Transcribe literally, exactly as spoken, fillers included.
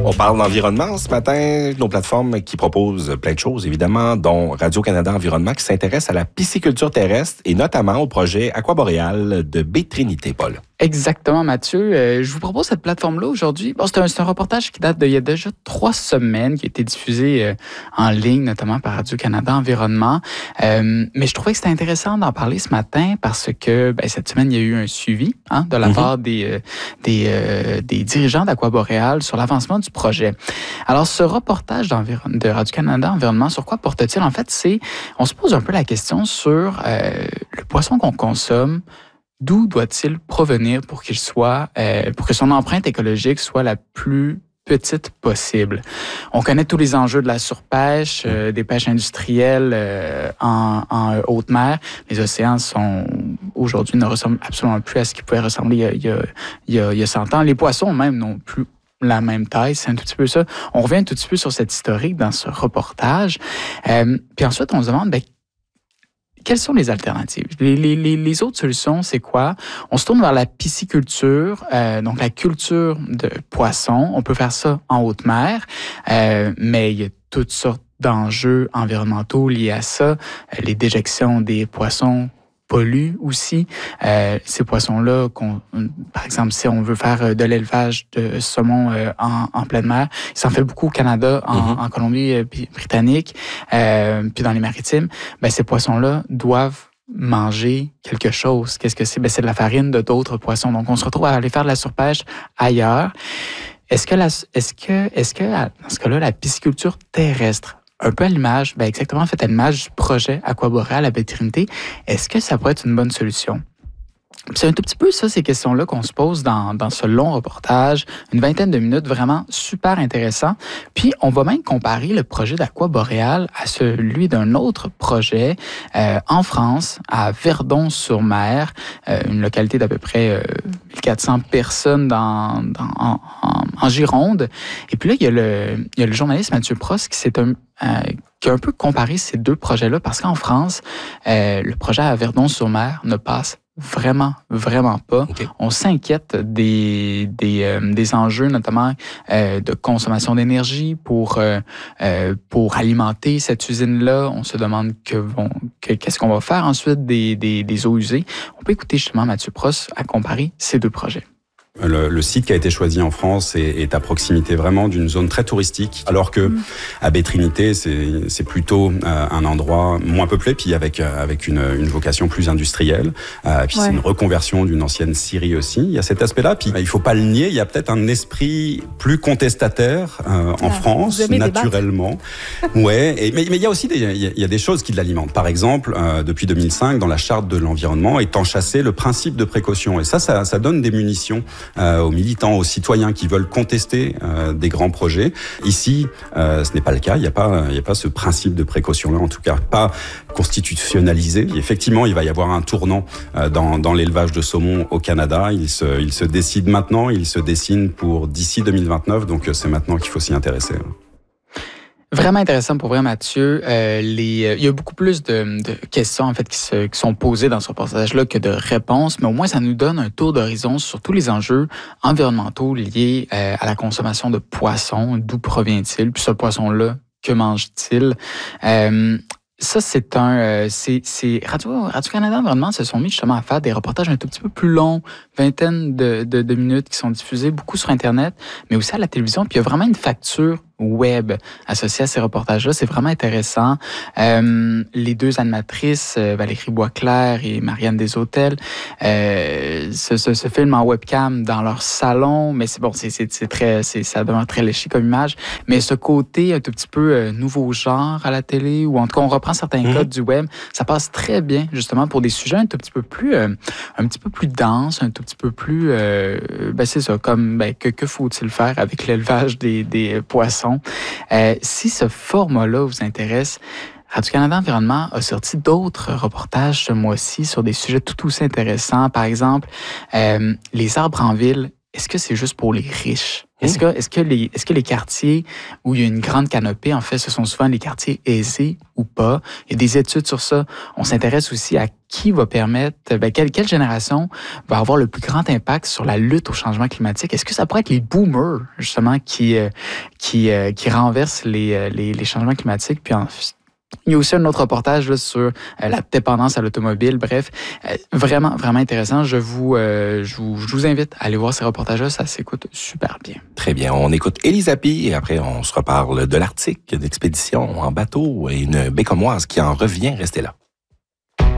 On parle d'environnement ce matin, nos plateformes qui proposent plein de choses, évidemment, dont Radio-Canada Environnement, qui s'intéresse à la pisciculture terrestre et notamment au projet Aquaboréal de Baie-Trinité, Paul. Exactement, Mathieu. Euh, je vous propose cette plateforme-là aujourd'hui. Bon, c'est un, c'est un reportage qui date d'il y a déjà trois semaines, qui a été diffusé euh, en ligne, notamment par Radio-Canada Environnement. Euh, mais je trouvais que c'était intéressant d'en parler ce matin parce que ben, cette semaine, il y a eu un suivi hein, de la mm-hmm. part des, euh, des, euh, des dirigeants d'Aquaboréal sur l'avancement du projet. Alors, ce reportage de Radio-Canada Environnement, sur quoi porte-t-il? En fait, c'est, on se pose un peu la question sur euh, le poisson qu'on consomme. D'où doit-il provenir pour qu'il soit, euh, pour que son empreinte écologique soit la plus petite possible? On connaît tous les enjeux de la surpêche, euh, des pêches industrielles euh, en, en haute mer. Les océans sont aujourd'hui ne ressemblent absolument plus à ce qu'ils pouvaient ressembler il y a, il y a, il y a, il y a cent ans. Les poissons même n'ont plus la même taille, c'est un tout petit peu ça. On revient un tout petit peu sur cette historique dans ce reportage. Euh, puis ensuite, on se demande, ben, quelles sont les alternatives? Les, les, les autres solutions, c'est quoi? On se tourne vers la pisciculture, euh, donc la culture de poissons. On peut faire ça en haute mer, euh, mais il y a toutes sortes d'enjeux environnementaux liés à ça. Les déjections des poissons polluent aussi. Euh, ces poissons-là, qu'on, par exemple, si on veut faire de l'élevage de saumon euh, en, en pleine mer, il s'en fait beaucoup au Canada, en, mm-hmm. en Colombie-Britannique, euh, puis dans les maritimes, ben, ces poissons-là doivent manger quelque chose. Qu'est-ce que c'est? Ben, c'est de la farine de d'autres poissons. Donc, on se retrouve à aller faire de la surpêche ailleurs. Est-ce que, la, est-ce que, est-ce que dans ce cas-là, la pisciculture terrestre, un peu à l'image, ben exactement en fait à l'image du projet Aquaboréal à Baie-Trinité, est-ce que ça pourrait être une bonne solution? C'est un tout petit peu ça, ces questions-là qu'on se pose dans, dans ce long reportage, une vingtaine de minutes, vraiment super intéressant. Puis, on va même comparer le projet d'Aquaboréal à celui d'un autre projet euh, en France, à Verdon-sur-Mer, euh, une localité d'à peu près euh, mille quatre cents personnes dans, dans, en, en, en Gironde. Et puis là, il y a le, il y a le journaliste Mathieu Prost qui s'est un, euh, qui a un peu comparé ces deux projets-là, parce qu'en France, euh, le projet à Verdon-sur-Mer ne passe vraiment, vraiment pas. Okay. On s'inquiète des des, euh, des enjeux, notamment euh, de consommation d'énergie pour euh, euh, pour alimenter cette usine-là. On se demande que vont que, qu'est-ce qu'on va faire ensuite des, des des eaux usées. On peut écouter justement Mathieu Prost à comparer ces deux projets. Le, le site qui a été choisi en France est, est à proximité vraiment d'une zone très touristique, alors que mmh. à Baie-Trinité, c'est, c'est plutôt euh, un endroit moins peuplé, puis avec euh, avec une, une vocation plus industrielle. Euh, puis ouais. c'est une reconversion d'une ancienne scierie aussi. Il y a cet aspect-là. Puis il faut pas le nier, il y a peut-être un esprit plus contestataire euh, en ah, France, naturellement. ouais. Et, mais mais il y a aussi des il y a des choses qui l'alimentent. Par exemple, euh, depuis deux mille cinq, dans la charte de l'environnement, est enchâssé le principe de précaution. Et ça, ça, ça donne des munitions Euh, aux militants, aux citoyens qui veulent contester euh, des grands projets. Ici, euh, ce n'est pas le cas. Il n'y a pas, il n'y a pas ce principe de précaution-là, en tout cas pas constitutionnalisé. Et effectivement, il va y avoir un tournant euh, dans, dans l'élevage de saumon au Canada. Il se, il se décide maintenant. Il se dessine pour d'ici deux mille vingt-neuf. Donc, c'est maintenant qu'il faut s'y intéresser. Vraiment intéressant pour vrai, Mathieu. Euh, les, euh, il y a beaucoup plus de, de questions en fait qui, se, qui sont posées dans ce reportage-là que de réponses, mais au moins ça nous donne un tour d'horizon sur tous les enjeux environnementaux liés euh, à la consommation de poissons. D'où provient-il? Puis ce poisson-là, que mange-t-il? Euh, Ça, c'est un, euh, c'est, c'est Radio, Radio-Canada Environnement se sont mis justement à faire des reportages un tout petit peu plus longs, vingtaine de, de, de minutes qui sont diffusés beaucoup sur Internet, mais aussi à la télévision. Puis il y a vraiment une facture web associée à ces reportages-là. C'est vraiment intéressant. Euh, les deux animatrices, euh, Valérie Boisclair et Marianne Deshôtels, euh, se, se, se filment en webcam dans leur salon, mais c'est bon, c'est, c'est, c'est très, c'est, ça demeure très léché comme image. Mais ce côté un tout petit peu euh, nouveau genre à la télé, ou en tout cas on reprend certains mmh. codes du web, ça passe très bien justement pour des sujets un tout petit peu plus, euh, un petit peu plus denses, un tout petit peu plus, euh, ben c'est ça, comme ben que que faut-il faire avec l'élevage des des poissons. Euh, si ce format-là vous intéresse, Radio-Canada Environnement a sorti d'autres reportages ce mois-ci sur des sujets tout aussi intéressants. Par exemple, euh, les arbres en ville est-ce que c'est juste pour les riches? Est-ce que, est-ce que les, est-ce que les quartiers où il y a une grande canopée, en fait, ce sont souvent les quartiers aisés ou pas? Il y a des études sur ça. On s'intéresse aussi à qui va permettre, ben, quelle, quelle génération va avoir le plus grand impact sur la lutte au changement climatique? Est-ce que ça pourrait être les boomers, justement, qui, euh, qui, euh, qui renversent les, les, les changements climatiques? Puis en, il y a aussi un autre reportage là, sur euh, la dépendance à l'automobile. Bref, euh, vraiment, vraiment intéressant. Je vous, euh, je vous, je vous invite à aller voir ces reportages-là. Ça s'écoute super bien. Très bien. On écoute Élise Appi et après, on se reparle de l'Arctique, d'expédition en bateau et une bécomoise qui en revient. Restez là.